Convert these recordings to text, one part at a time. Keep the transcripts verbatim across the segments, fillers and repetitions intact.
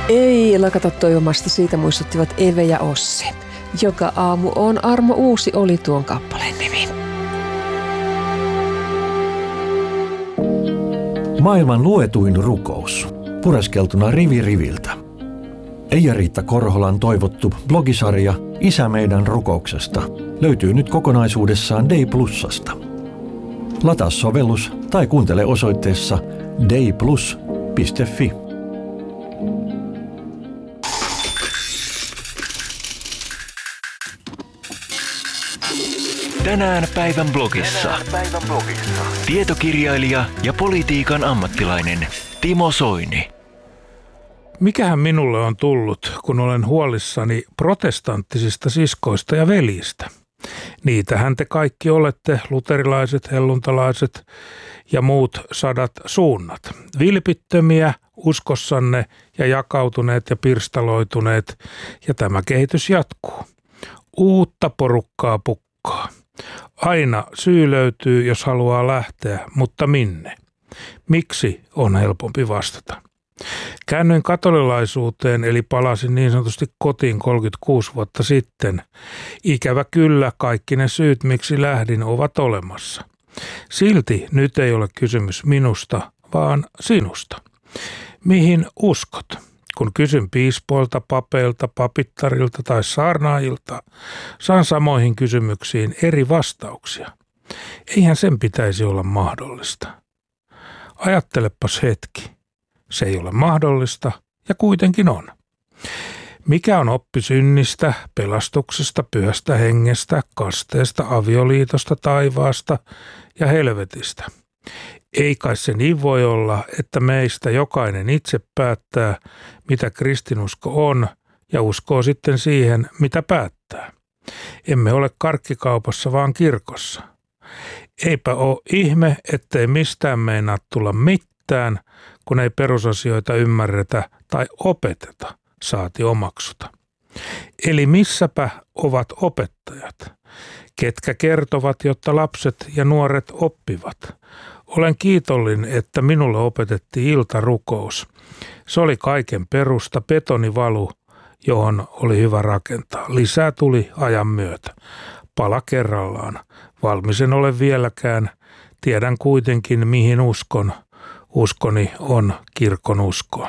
Ei lakata toivomasta, siitä muistuttivat Eve ja Ossi. Joka aamu on Armo Uusi oli tuon kappaleen nimi. Maailman luetuin rukous. Pureskeltuna rivi riviltä. Eija-Riitta Korholan toivottu blogisarja Isä meidän rukouksesta löytyy nyt kokonaisuudessaan Dei Plusasta. Lataa sovellus tai kuuntele osoitteessa deiplus piste fi. Tänään päivän blogissa. Tänään päivän blogissa. Tietokirjailija ja politiikan ammattilainen Timo Soini. Mikähän minulle on tullut, kun olen huolissani protestanttisista siskoista ja veljistä? Niitähän te kaikki olette, luterilaiset, helluntalaiset ja muut sadat suunnat. Vilpittömiä uskossanne ja jakautuneet ja pirstaloituneet, ja tämä kehitys jatkuu. Uutta porukkaa pukkaa. Aina syy löytyy, jos haluaa lähteä, mutta minne? Miksi on helpompi vastata? Käännyin katolilaisuuteen, eli palasin niin sanotusti kotiin kolmekymmentäkuusi vuotta sitten. Ikävä kyllä, kaikki ne syyt, miksi lähdin, ovat olemassa. Silti nyt ei ole kysymys minusta, vaan sinusta. Mihin uskot? Kun kysyn piispoilta, papeilta, papittarilta tai saarnaajilta, saan samoihin kysymyksiin eri vastauksia. Eihän sen pitäisi olla mahdollista. Ajattelepas hetki. Se ei ole mahdollista ja kuitenkin on. Mikä on oppi synnistä, pelastuksesta, pyhästä hengestä, kasteesta, avioliitosta, taivaasta ja helvetistä? Ei kai se niin voi olla, että meistä jokainen itse päättää, mitä kristinusko on, ja uskoo sitten siihen, mitä päättää. Emme ole karkkikaupassa, vaan kirkossa. Eipä ole ihme, ettei mistään meinaa tulla mitään, kun ei perusasioita ymmärretä tai opeteta, saati omaksuta. Eli missäpä ovat opettajat? Ketkä kertovat, jotta lapset ja nuoret oppivat? Olen kiitollinen, että minulle opetettiin iltarukous. Se oli kaiken perusta, betonivalu, johon oli hyvä rakentaa. Lisää tuli ajan myötä. Pala kerrallaan. Valmis en ole vieläkään. Tiedän kuitenkin, mihin uskon. Uskoni on kirkon uskoa.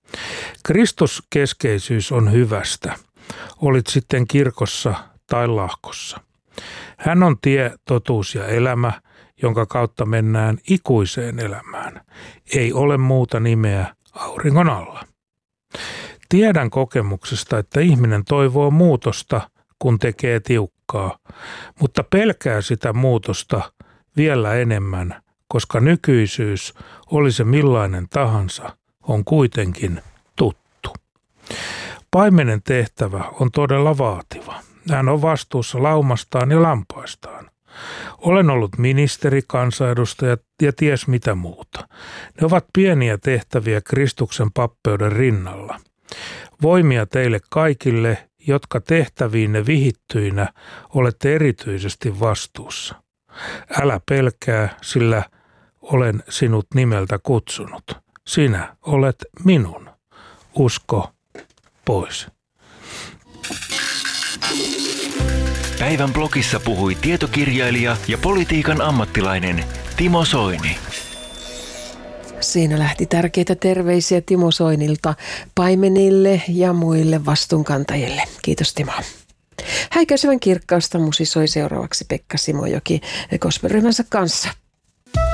Kristuskeskeisyys on hyvästä. Olit sitten kirkossa tai lahkossa. Hän on tie, totuus ja elämä, jonka kautta mennään ikuiseen elämään. Ei ole muuta nimeä auringon alla. Tiedän kokemuksesta, että ihminen toivoo muutosta, kun tekee tiukkaa, mutta pelkää sitä muutosta vielä enemmän, koska nykyisyys, oli se millainen tahansa, on kuitenkin tuttu. Paimenen tehtävä on todella vaativa. Hän on vastuussa laumastaan ja lampaistaan. Olen ollut ministeri, kansanedustaja ja ties mitä muuta. Ne ovat pieniä tehtäviä Kristuksen pappeuden rinnalla. Voimia teille kaikille, jotka tehtäviinne vihittyinä olette erityisesti vastuussa. Älä pelkää, sillä olen sinut nimeltä kutsunut. Sinä olet minun. Usko pois. Päivän blogissa puhui tietokirjailija ja politiikan ammattilainen Timo Soini. Siinä lähti tärkeitä terveisiä Timo Soinilta paimenille ja muille vastuunkantajille. Kiitos Timo. Häikäisevän kirkkausta musisoi seuraavaksi Pekka Simojoki gospelryhmänsä kanssa.